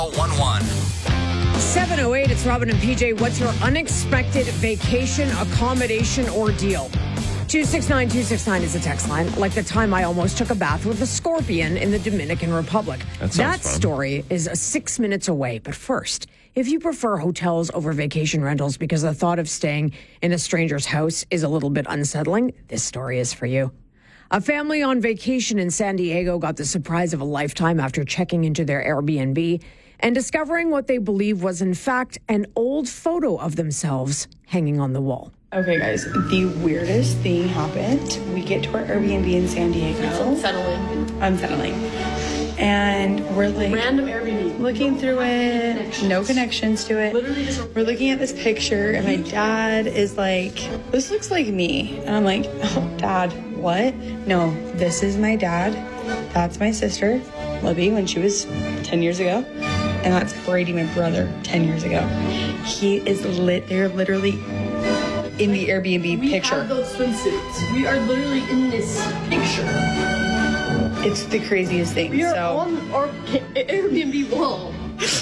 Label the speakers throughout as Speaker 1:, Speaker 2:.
Speaker 1: 11.
Speaker 2: 7:08, it's Robin and PJ. What's your unexpected vacation accommodation ordeal? 269-269 is the text line. Like the time I almost took a bath with a scorpion in the Dominican Republic. That story is 6 minutes away. But first, if you prefer hotels over vacation rentals because the thought of staying in a stranger's house is a little bit unsettling, this story is for you. A family on vacation in San Diego got the surprise of a lifetime after checking into their Airbnb and discovering what they believe was, in fact, an old photo of themselves hanging on the wall.
Speaker 3: Okay, guys, the weirdest thing happened. We get to our Airbnb in San Diego.
Speaker 4: It's
Speaker 3: Unsettling. And we're like
Speaker 4: random Airbnb.
Speaker 3: Looking through it, no connections to it.
Speaker 4: Literally just
Speaker 3: we're looking at this picture, and my dad is like, "This looks like me," and I'm like, "Oh, Dad, what? No, this is my dad. That's my sister, Libby, when she was 10 years ago, and that's Brady, my brother, 10 years ago. He is They're literally in the Airbnb picture.
Speaker 4: We have those swimsuits. We are literally in this picture.
Speaker 3: It's the craziest thing.
Speaker 4: We are on our Airbnb wall.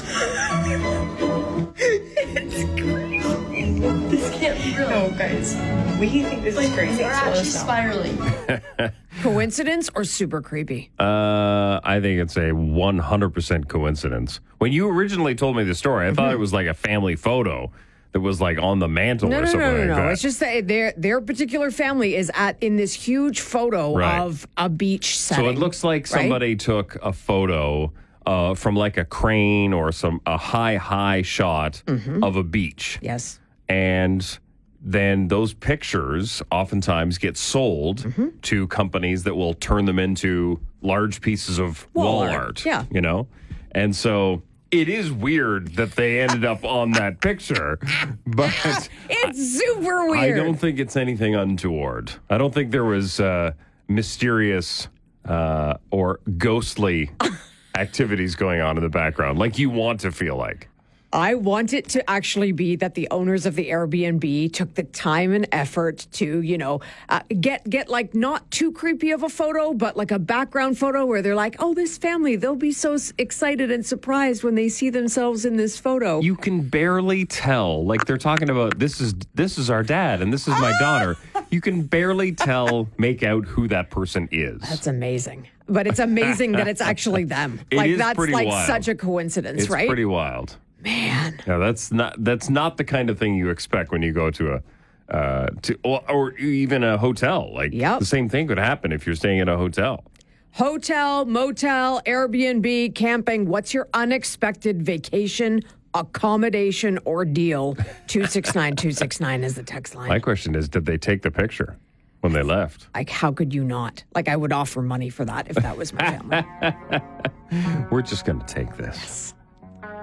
Speaker 3: It's crazy.
Speaker 4: This can't be real.
Speaker 3: No, guys. We think this is crazy.
Speaker 4: We're actually spiraling.
Speaker 2: Coincidence or super creepy?
Speaker 5: I think it's a 100% coincidence. When you originally told me the story, I thought it was like a family photo that was like on the mantle or something like that.
Speaker 2: It's just that their particular family is in this huge photo of a beach setting.
Speaker 5: So it looks like somebody took a photo from like a crane or a high shot of a beach.
Speaker 2: Yes.
Speaker 5: And then those pictures oftentimes get sold to companies that will turn them into large pieces of wall art.
Speaker 2: Yeah.
Speaker 5: You know? And so it is weird that they ended up on that picture, but
Speaker 2: it's super weird.
Speaker 5: I don't think it's anything untoward. I don't think there was mysterious or ghostly activities going on in the background, like you want to feel like.
Speaker 2: I want it to actually be that the owners of the Airbnb took the time and effort to, get like not too creepy of a photo, but like a background photo where they're like, oh, this family, they'll be so excited and surprised when they see themselves in this photo.
Speaker 5: You can barely tell. Like they're talking about this is our dad and this is my daughter. You can barely make out who that person is.
Speaker 2: That's amazing. But it's amazing that it's actually them. That's like wild. Such a coincidence,
Speaker 5: it's
Speaker 2: right?
Speaker 5: It's pretty wild.
Speaker 2: Man.
Speaker 5: Yeah, that's not the kind of thing you expect when you go to or even a hotel. Like the same thing could happen if you're staying at a hotel.
Speaker 2: Hotel, motel, Airbnb, camping. What's your unexpected vacation accommodation ordeal? 269-269 is the text line.
Speaker 5: My question is, did they take the picture when they left?
Speaker 2: Like, how could you not? Like, I would offer money for that if that was my family.
Speaker 5: We're just going to take this.
Speaker 2: Yes.